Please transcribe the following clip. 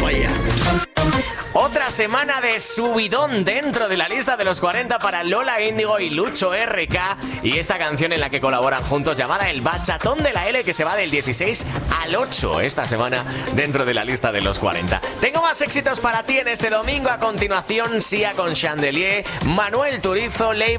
polla. Otra semana de subidón dentro de la lista de los 40 para Lola Índigo y Lucho RK, y esta canción en la que colaboran juntos llamada El Bachatón de la L, que se va del 16 al 8 esta semana dentro de la lista de los 40. Tengo más éxitos para ti en este domingo. A continuación, Sia con Chandelier, Manuel Turizo, Leiva